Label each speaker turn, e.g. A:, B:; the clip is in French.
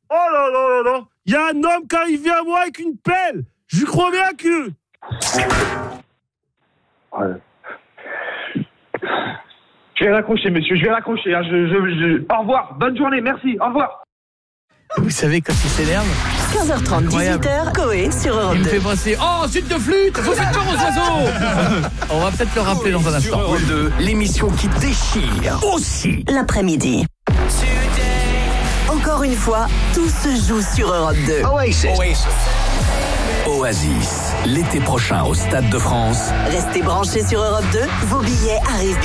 A: Oh là là là là. Il y a un homme qui est arrivé à moi avec une pelle. Je lui crois bien que...
B: Ouais. Je vais raccrocher, monsieur, je vais raccrocher. Hein. Au revoir, bonne journée, merci, au revoir.
C: Vous savez, quand il s'énerve...
D: 15h30,
C: Incroyable.
D: 18h, Coé sur Europe
C: Il me
D: 2.
C: fait penser, oh, suite de flûte, vous faites peur aux oiseaux. On va peut-être le rappeler dans un instant.
E: Europe 2, l'émission qui déchire aussi.
D: L'après-midi. Encore une fois, tout se joue sur Europe 2.
E: Oasis, l'été prochain au Stade de France.
D: Restez branchés sur Europe 2, vos billets arrivent bientôt.